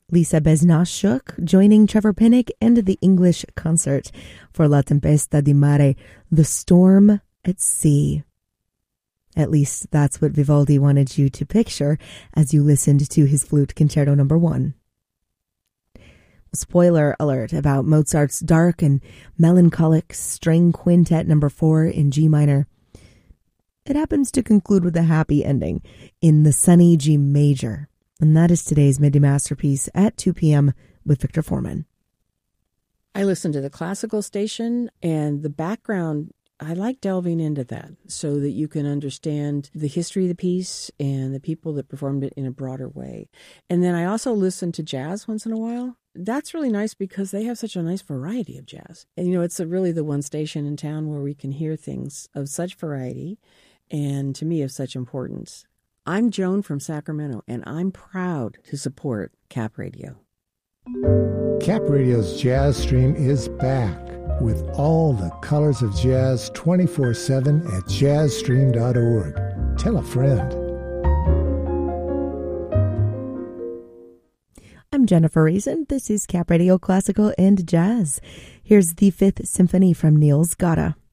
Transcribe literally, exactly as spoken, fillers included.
Lisa Besnashuk joining Trevor Pinnock and the English Concert for La Tempesta di Mare, The Storm at Sea. At least that's what Vivaldi wanted you to picture as you listened to his Flute Concerto number one. Spoiler alert about Mozart's dark and melancholic String Quintet number four in G minor. It happens to conclude with a happy ending in the sunny G major. And that is today's Midday Masterpiece at two p.m. with Victor Foreman. I listen to the classical station, and the background, I like delving into that so that you can understand the history of the piece and the people that performed it in a broader way. And then I also listen to jazz once in a while. That's really nice because they have such a nice variety of jazz. And, you know, it's a, really the one station in town where we can hear things of such variety and, to me, of such importance. I'm Joan from Sacramento, and I'm proud to support Cap Radio. Cap Radio's Jazz Stream is back with all the colors of jazz twenty-four seven at jazz stream dot org. Tell a friend. I'm Jennifer Reason. This is Cap Radio Classical and Jazz. Here's the Fifth Symphony from Niels Gade.